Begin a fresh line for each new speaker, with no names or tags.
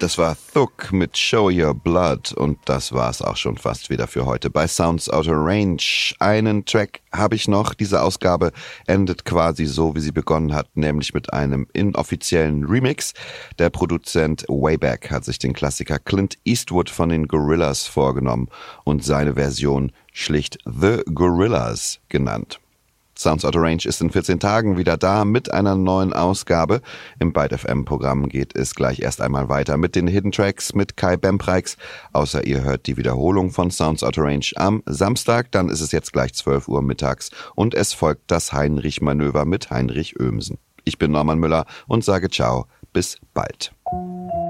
Das war Thuk mit Show Your Blood und das war's auch schon fast wieder für heute bei Sounds Outer Range. Einen Track habe ich noch. Diese Ausgabe endet quasi so, wie sie begonnen hat, nämlich mit einem inoffiziellen Remix. Der Produzent Wayback hat sich den Klassiker Clint Eastwood von den Gorillaz vorgenommen und seine Version schlicht The Gorillaz genannt. Sounds Outer Range ist in 14 Tagen wieder da mit einer neuen Ausgabe. Im Byte FM-Programm geht es gleich erst einmal weiter mit den Hidden Tracks mit Kai Bempreix. Außer ihr hört die Wiederholung von Sounds Outer Range am Samstag, dann ist es jetzt gleich 12 Uhr mittags und es folgt das Heinrich-Manöver mit Heinrich Oehmsen. Ich bin Norman Müller und sage ciao, bis bald.